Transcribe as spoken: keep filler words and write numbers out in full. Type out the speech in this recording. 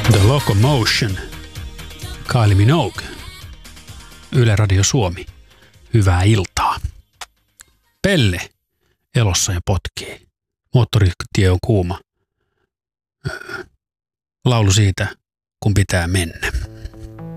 The Locomotion, Kylie Minogue, Yle Radio Suomi. Hyvää iltaa. Pelle elossa ja potkii. Moottoritie on kuuma. Laulu siitä, kun pitää mennä.